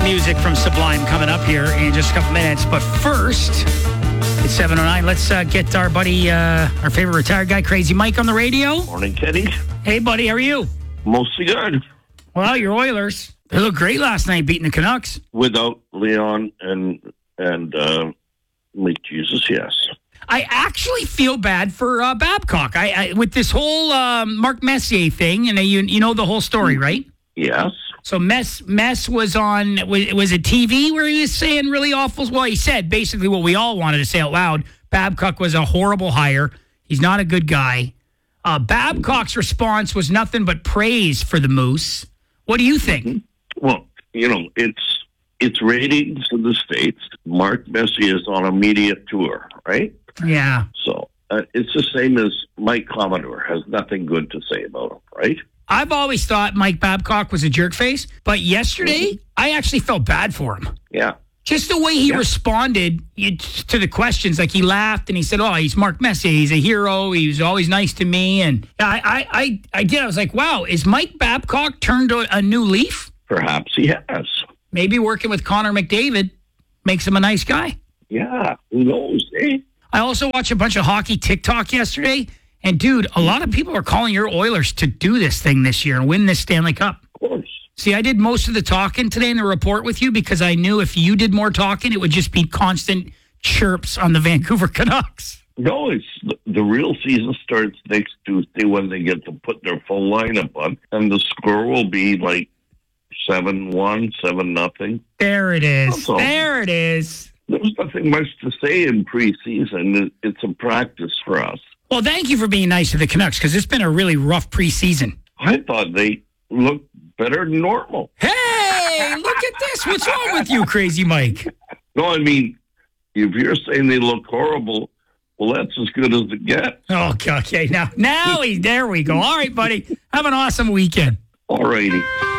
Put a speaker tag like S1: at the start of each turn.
S1: music from Sublime coming up here in just a couple minutes. But first, it's 7:09. Let's get our buddy, our favorite retired guy, Crazy Mike, on the radio.
S2: Morning, Kenny.
S1: Hey, buddy, how are you?
S2: Mostly good.
S1: Well, your Oilers, they looked great last night beating the Canucks.
S2: Without Leon and Mike Jesus, yes.
S1: I actually feel bad for Babcock. I with this whole Mark Messier thing, and you know the whole story, right?
S2: Yes.
S1: So Mess was on, was it TV where he was saying really awful? Well, he said basically what we all wanted to say out loud. Babcock was a horrible hire. He's not a good guy. Babcock's response was nothing but praise for the Moose. What do you think?
S2: Well, it's ratings in the States. Mark Messier is on a media tour, right?
S1: Yeah.
S2: So it's the same as Mike Commodore has nothing good to say about him, right?
S1: I've always thought Mike Babcock was a jerk face, but yesterday I actually felt bad for him.
S2: Yeah.
S1: Just the way he responded to the questions, like he laughed and he said, "Oh, he's Mark Messier. He's a hero. He was always nice to me." And I did. I was like, "Wow, is Mike Babcock turned a new leaf?"
S2: Perhaps he has.
S1: Maybe working with Connor McDavid makes him a nice guy.
S2: Yeah. Who knows? Eh?
S1: I also watched a bunch of hockey TikTok yesterday, and dude, a lot of people are calling your Oilers to do this thing this year and win this Stanley Cup.
S2: Of course.
S1: See, I did most of the talking today in the report with you because I knew if you did more talking, it would just be constant chirps on the Vancouver Canucks.
S2: No, it's the real season starts next Tuesday when they get to put their full lineup on, and the score will be like 7-1, 7-0.
S1: There it is. There it is.
S2: There's nothing much to say in preseason. It's a practice for us.
S1: Well, thank you for being nice to the Canucks because it's been a really rough preseason.
S2: I thought they looked better than normal.
S1: Hey, look at this. What's wrong with you, Crazy Mike?
S2: No, I mean, if you're saying they look horrible, well, that's as good as it gets.
S1: Oh, okay. Now there we go. All right, buddy. Have an awesome weekend.
S2: All righty.